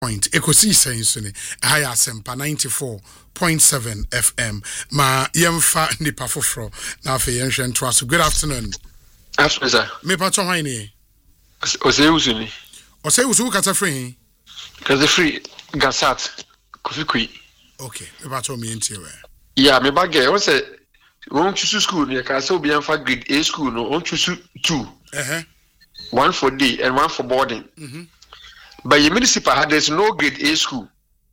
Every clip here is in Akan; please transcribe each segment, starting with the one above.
point ekosi sense ni haya sempa 94.7 FM ma yemfa nipa foforo na afi yenhwe ntoaso. Good afternoon. Afternoon, sir. Me pacho hwan ni? Osewusuni. Osewusu kata free. Kata free Gasat Kofikui. Okay, me pacho me enti we. Yeah, me bagay won say won choose school ne ka say obi amfa grade A school no won choose 2. One for day and one for boarding. But your municipal there's no grade A school.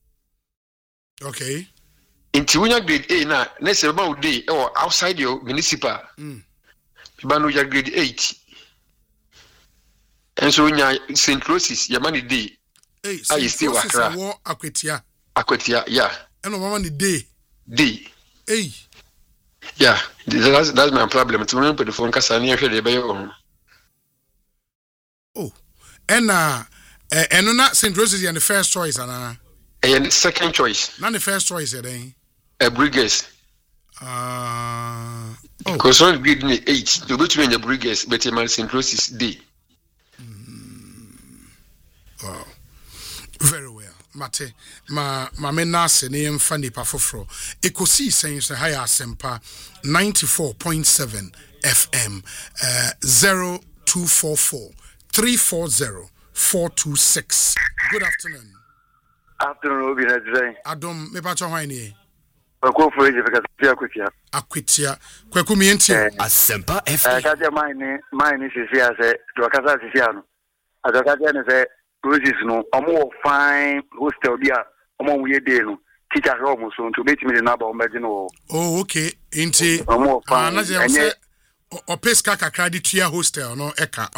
Okay. Into when you grade A now, next about day or outside your municipal. People know you grade 8. And so when you St. Louis, your money day. Hey, I still work. Akwetia, yeah. And no money day. Hey. Yeah, that's my problem. To remember the phone because I near the bay. Oh, and not St. Roses and the first choice, and the second choice. Not the first choice, A Brigades. Because one grade 8 to go to the Brigades, but a St. Roses D. Wow, very well. Mate, ma menase ne yemfa nipa foforo. Ekosi sense higher sempa 94.7 FM 0244 340 426. Good afternoon. Afternoon, Obi Nadjay. Adom, me pacho hwan ni? Kwaku Freje fika Akwetia. Akwetia. Kwaku mi enti. Asempa FM. Kaja mine sisi ase, do kasa sisi anu. Adokata ne se Roses no, omo fine hostel dia, omo we dey no. Teacher ho mo so to bet me the number omo no. Oh, okay. Enti. Omo fine. Na je say Opeska kakra di tua hostel no eka.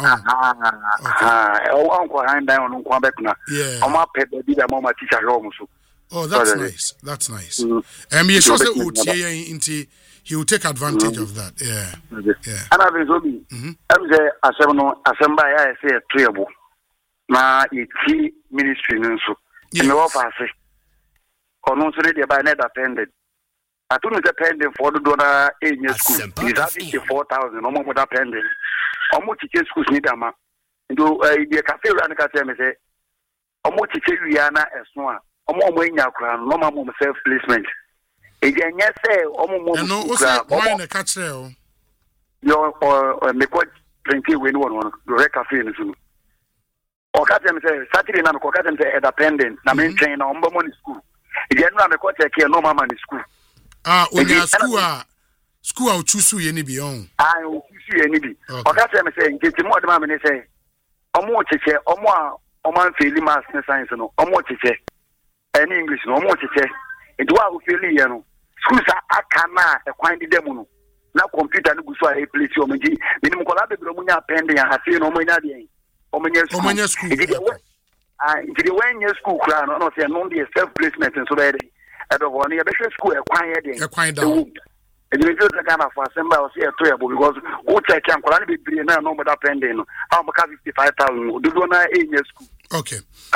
Onko hand down on kwa bekuna. Omo pet bi da mama teacher ho mo so. Oh, that's nice. That's nice. You sure say utie into he will take advantage of that. Yeah. And I've been so be. I'm say assemble ya say treble. Na iti ministry nso. Me offer ono so dey by net attended. Atunu the pending for the donor in school. Is that 4,000 no more pending. Omo teacher schools need ama. Do the cafe run ka say me say omo teacher wiana eso a omo nya kra no mama self placement. E je nya say omo no kra. Why na ka kire o? Yo me ko 20 we no one do cafe no. O ka say me say Saturday na me ko ka say dependent na me train na omo money school. E je no me ko take care no mama ni school. Onya school a choose you ni bi on. O choose you ni bi. O ka say me say ngeti mo de ma me say omo cheche omo a fail maths and science no omo cheche any English no omo cheche e do a fail ye no schools aka na e kwan di dem no na computer no guso a e place o menji minimum ko la be bro munya pending ya hafi no omo nya de omo nya school e di when your school kra no say no dey self placement so be dey e do one ye be school e kwan ye dey e kwan down e dey just kind of assembly o say e to yabo because o check am kra be bri na no mo da pending no how mo ka 55,000 do na e nya school. Okay.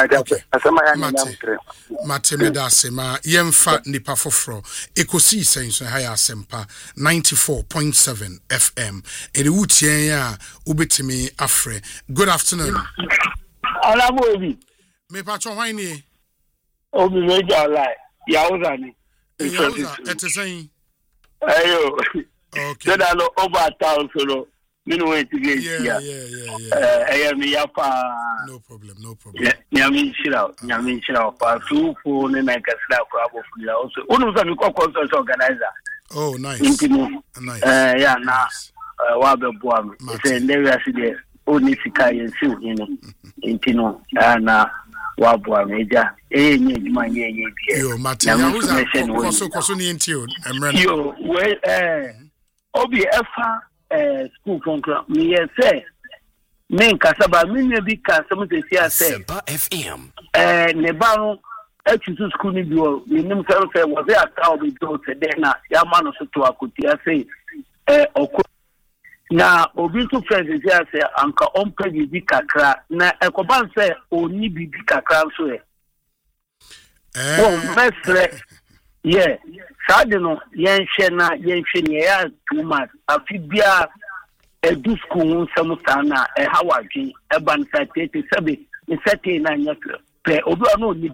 Mate me da sema yemfa nipa foforo ekosi sense haya asempa 94.7 FM ene wutien ya ubetimi afre. Good afternoon. Alamobi me pacho hwan ni? Obi meja online yauza ni yauza etesen ayo okay that no over 1,000 no way to get yeah I am yapa no problem nyami shira pa tu for ne na kasida ko abofula also unu za mi ko consult organizer. Oh nice. Nice. Yeah na wa be boa me say never aside oni sika yensi unu intino na wa boa me ja nye juma nye bia yo material koso ni ntio emre yo we obi efa school concrete me say men kasaba me bi kasam te sia say Sempa FM ne ba no atusu school ni bi o nim say was there account bi do te dey na ya ma no so to akotia say na obi to friends sia say anka on pay bi kakra na ekoban say oni bi kakra so mesre yeah sade no yenhwe ne ya too much afibia edu school nsem sana hawadwe eban 37 in 39 pe obi a no ni